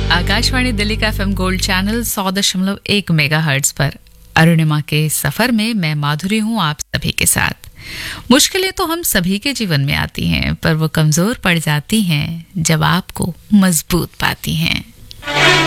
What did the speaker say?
आकाशवाणी दिल्ली का FM gold channel 100.1 megahertz पर अरुणिमा के सफर में मैं माधुरी हूँ आप सभी के साथ। मुश्किलें तो हम सभी के जीवन में आती हैं, पर वो कमजोर पड़ जाती हैं जब आपको मजबूत पाती हैं।